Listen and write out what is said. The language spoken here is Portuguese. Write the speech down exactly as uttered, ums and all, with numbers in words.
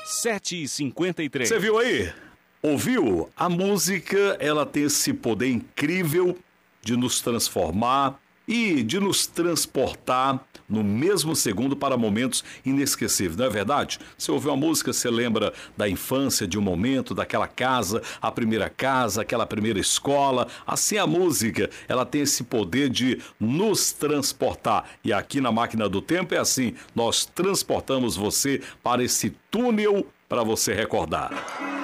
sete e cinquenta e três. Você viu aí? Ouviu? A música, ela tem esse poder incrível de nos transformar e de nos transportar no mesmo segundo para momentos inesquecíveis, não é verdade? Você ouve uma música, você lembra da infância, de um momento, daquela casa, a primeira casa, aquela primeira escola. Assim a música, ela tem esse poder de nos transportar. E aqui na Máquina do Tempo é assim, nós transportamos você para esse túnel para você recordar.